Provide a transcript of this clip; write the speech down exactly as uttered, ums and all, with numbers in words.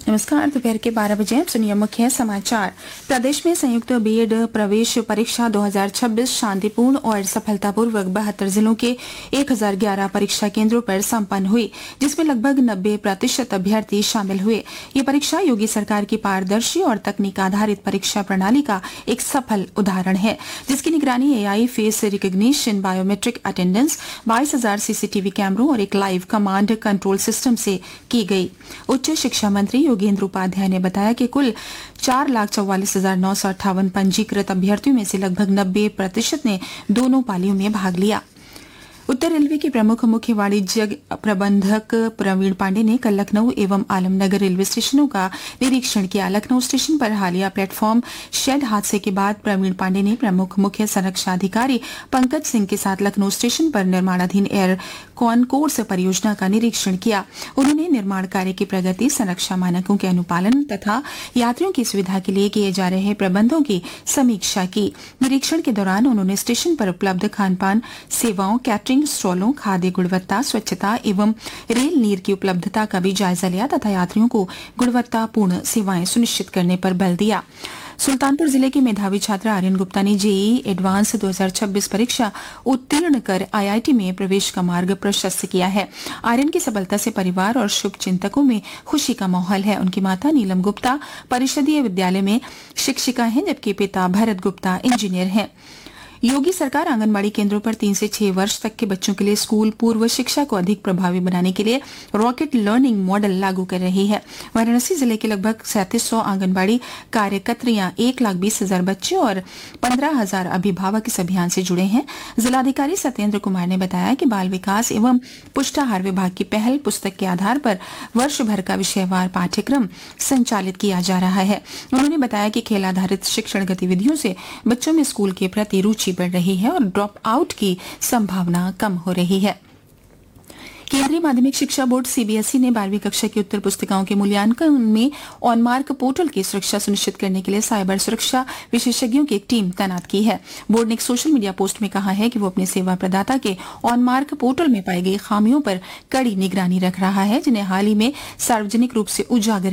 नमस्कार। दोपहर के बारह बजे सुनिए मुख्य समाचार। प्रदेश में संयुक्त बीएड प्रवेश परीक्षा दो हज़ार छब्बीस शांतिपूर्ण और सफलतापूर्वक बहत्तर जिलों के एक हज़ार ग्यारह परीक्षा केंद्रों पर संपन्न हुई, जिसमें लगभग नब्बे प्रतिशत अभ्यर्थी शामिल हुए। ये परीक्षा योगी सरकार की पारदर्शी और तकनीक आधारित परीक्षा प्रणाली का एक सफल उदाहरण है, जिसकी निगरानी AI face recognition, biometric attendance, बाईस हजार सीसीटीवी कैमरों और एक लाइव कमांड कंट्रोल सिस्टम से की गई। उच्च शिक्षा मंत्री योगेंद्र उपाध्याय ने बताया कि कुल चार लाख चौवालीस हजार नौ सौ अट्ठावन पंजीकृत अभ्यर्थियों में से लगभग नब्बे प्रतिशत ने दोनों पालियों में भाग लिया। उत्तर रेलवे के प्रमुख मुख्य वाणिज्य प्रबंधक प्रवीण पांडे ने कल लखनऊ एवं आलमनगर रेलवे स्टेशनों का निरीक्षण किया। लखनऊ स्टेशन पर हालिया प्लेटफॉर्म शेड हादसे के बाद प्रवीण पांडे ने प्रमुख मुख्य संरक्षा अधिकारी पंकज सिंह के साथ लखनऊ स्टेशन पर निर्माणाधीन एयर कॉनकोर्स परियोजना का निरीक्षण किया। उन्होंने निर्माण कार्य की प्रगति, संरक्षा मानकों के अनुपालन तथा यात्रियों की सुविधा के लिए किए जा रहे प्रबंधों की समीक्षा की। निरीक्षण के दौरान उन्होंने स्टेशन पर उपलब्ध खानपान सेवाओं, कैटरिंग स्टॉलों, खाद्य गुणवत्ता, स्वच्छता एवं रेल नीर की उपलब्धता का भी जायजा लिया तथा यात्रियों को गुणवत्तापूर्ण सेवाएं सुनिश्चित करने पर बल दिया। सुल्तानपुर जिले के मेधावी छात्रा आर्यन गुप्ता ने जेईई एडवांस दो हज़ार छब्बीस परीक्षा उत्तीर्ण कर आईआईटी में प्रवेश का मार्ग प्रशस्त किया है। आर्यन की सफलता से परिवार और शुभ चिंतकों में खुशी का माहौल है। उनकी माता नीलम गुप्ता परिषदीय विद्यालय में शिक्षिका हैं, जबकि पिता भरत गुप्ता इंजीनियर हैं। योगी सरकार आंगनबाड़ी केंद्रों पर तीन से छह वर्ष तक के बच्चों के लिए स्कूल पूर्व शिक्षा को अधिक प्रभावी बनाने के लिए रॉकेट लर्निंग मॉडल लागू कर रही है। वाराणसी जिले के लगभग सैंतीस सौ आंगनबाड़ी कार्यकर्त्रियां, एक लाख बीस हजार बच्चे और पंद्रह हजार अभिभावक इस अभियान से जुड़े हैं। जिलाधिकारी सत्येंद्र कुमार ने बताया कि बाल विकास एवं पुष्टाहार विभाग की पहल पुस्तक के आधार पर वर्ष भर का विषयवार पाठ्यक्रम संचालित किया जा रहा है। उन्होंने बताया कि खेल आधारित शिक्षण गतिविधियों से बच्चों में स्कूल के प्रति रुचि बढ़ रही है और ड्रॉप आउट की संभावना कम हो रही है। केंद्रीय माध्यमिक शिक्षा बोर्ड सीबीएसई ने बारहवीं कक्षा की उत्तर पुस्तिकाओं के मूल्यांकन में ऑनमार्क पोर्टल की सुरक्षा सुनिश्चित करने के लिए साइबर सुरक्षा विशेषज्ञों की एक टीम तैनात की है। बोर्ड ने एक सोशल मीडिया पोस्ट में कहा है कि वो अपने सेवा प्रदाता के ऑनमार्क पोर्टल में पाई गई खामियों पर कड़ी निगरानी रख रहा है, जिन्हें हाल ही में सार्वजनिक रूप से उजागर